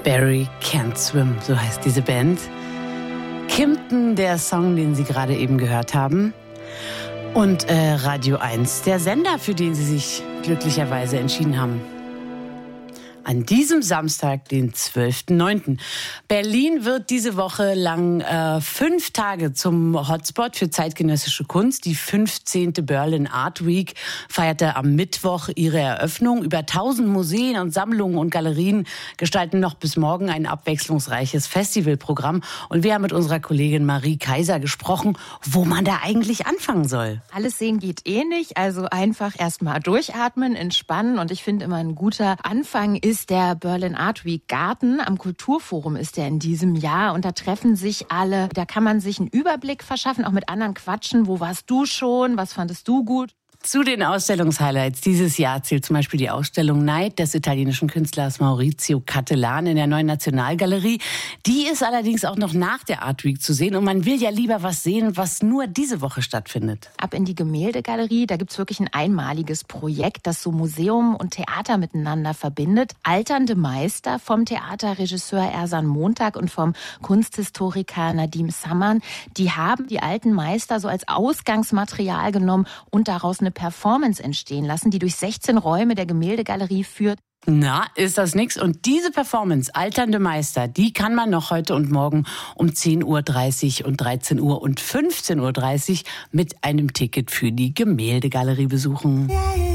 Barry Can't Swim, so heißt diese Band. Kimpton, der Song, den Sie gerade eben gehört haben. Und Radio 1, der Sender, für den Sie sich glücklicherweise entschieden haben. An diesem Samstag, den 12.09. Berlin wird diese Woche lang 5 Tage zum Hotspot für zeitgenössische Kunst. Die 15. Berlin Art Week feierte am Mittwoch ihre Eröffnung. Über 1000 Museen und Sammlungen und Galerien gestalten noch bis morgen ein abwechslungsreiches Festivalprogramm. Und wir haben mit unserer Kollegin Marie Kaiser gesprochen, wo man da eigentlich anfangen soll. Alles sehen geht nicht, also einfach erstmal durchatmen, entspannen. Und ich finde immer, ein guter Anfang ist der Berlin Art Week Garten. Am Kulturforum ist der in diesem Jahr und da treffen sich alle. Da kann man sich einen Überblick verschaffen, auch mit anderen quatschen. Wo warst du schon? Was fandest du gut? Zu den Ausstellungshighlights dieses Jahr zählt zum Beispiel die Ausstellung Neid des italienischen Künstlers Maurizio Cattelan in der Neuen Nationalgalerie. Die ist allerdings auch noch nach der Art Week zu sehen und man will ja lieber was sehen, was nur diese Woche stattfindet. Ab in die Gemäldegalerie, da gibt's wirklich ein einmaliges Projekt, das so Museum und Theater miteinander verbindet. Alternde Meister vom Theaterregisseur Ersan Montag und vom Kunsthistoriker Nadim Samman, die haben die alten Meister so als Ausgangsmaterial genommen und daraus eine Performance entstehen lassen, die durch 16 Räume der Gemäldegalerie führt. Na, ist das nix? Und diese Performance, Alternde Meister, die kann man noch heute und morgen um 10.30 Uhr und 13 Uhr und 15.30 Uhr mit einem Ticket für die Gemäldegalerie besuchen.